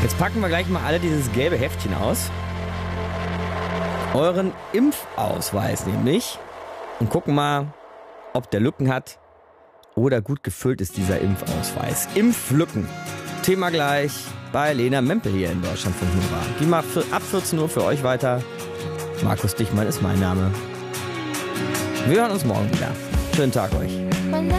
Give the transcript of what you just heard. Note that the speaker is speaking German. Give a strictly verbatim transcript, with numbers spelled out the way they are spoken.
Jetzt packen wir gleich mal alle dieses gelbe Heftchen aus. Euren Impfausweis nämlich. Und gucken mal, ob der Lücken hat oder gut gefüllt ist dieser Impfausweis. Impflücken. Thema gleich bei Lena Mempel hier in Deutschlandfunk Nova. Die macht für, ab vierzehn Uhr für euch weiter. Markus Dichmann ist mein Name. Wir hören uns morgen wieder. Schönen Tag euch.